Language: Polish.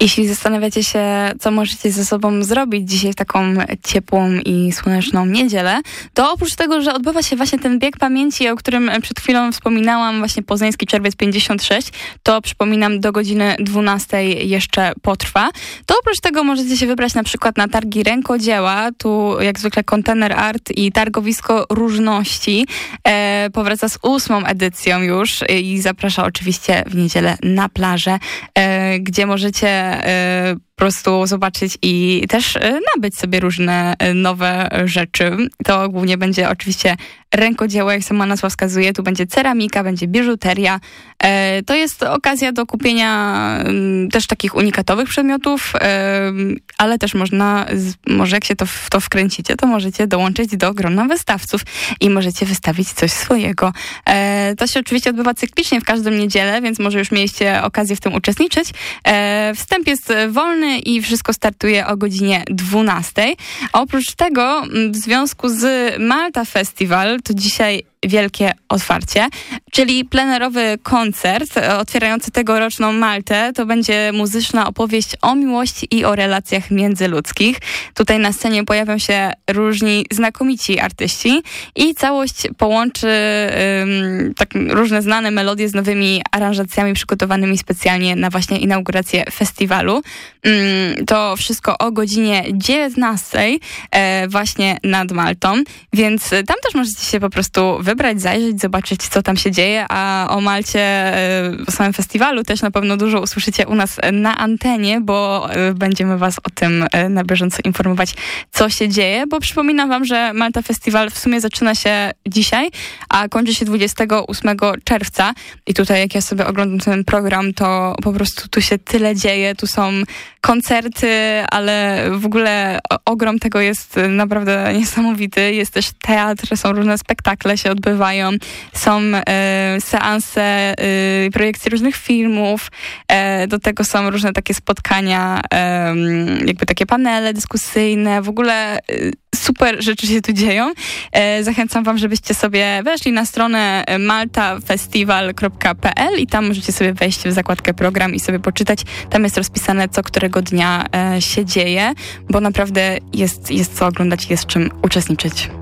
Jeśli zastanawiacie się, co możecie ze sobą zrobić dzisiaj w taką ciepłą i słoneczną niedzielę, to oprócz tego, że odbywa się właśnie ten bieg pamięci, o którym przed chwilą wspominałam, właśnie Poznański Czerwiec 56, to przypominam, do godziny 12 jeszcze potrwa. To oprócz tego możecie się wybrać na przykład na targi rękodzieła. Tu jak zwykle Container Art i targowisko różności powraca z 8. edycją już i zaprasza oczywiście w niedzielę na plażę, gdzie możecie po prostu zobaczyć i też nabyć sobie różne nowe rzeczy. To głównie będzie oczywiście rękodzieło, jak sama nazwa wskazuje. Tu będzie ceramika, będzie biżuteria. To jest okazja do kupienia też takich unikatowych przedmiotów, ale też może jak się w to wkręcicie, to możecie dołączyć do grona wystawców i możecie wystawić coś swojego. To się oczywiście odbywa cyklicznie w każdą niedzielę, więc może już mieliście okazję w tym uczestniczyć. Wstęp jest wolny i wszystko startuje o godzinie 12. A oprócz tego w związku z Malta Festival to dzisiaj wielkie otwarcie, czyli plenerowy koncert otwierający tegoroczną Maltę. To będzie muzyczna opowieść o miłości i o relacjach międzyludzkich. Tutaj na scenie pojawią się różni znakomici artyści i całość połączy tak różne znane melodie z nowymi aranżacjami przygotowanymi specjalnie na właśnie inaugurację festiwalu. To wszystko o godzinie 19 właśnie nad Maltą, więc tam też możecie się po prostu wybrać, zajrzeć, zobaczyć, co tam się dzieje, a o Malcie, o samym festiwalu też na pewno dużo usłyszycie u nas na antenie, bo będziemy was o tym na bieżąco informować, co się dzieje, bo przypominam wam, że Malta Festival w sumie zaczyna się dzisiaj, a kończy się 28 czerwca i tutaj jak ja sobie oglądam ten program, to po prostu tu się tyle dzieje, tu są koncerty, ale w ogóle ogrom tego jest naprawdę niesamowity. Jest też teatr, są różne spektakle się odbywają, są seanse, projekcje różnych filmów, do tego są różne takie spotkania, jakby takie panele dyskusyjne, w ogóle super rzeczy się tu dzieją. Zachęcam wam, żebyście sobie weszli na stronę maltafestival.pl i tam możecie sobie wejść w zakładkę program i sobie poczytać. Tam jest rozpisane, co którego dnia się dzieje, bo naprawdę jest co oglądać i jest czym uczestniczyć.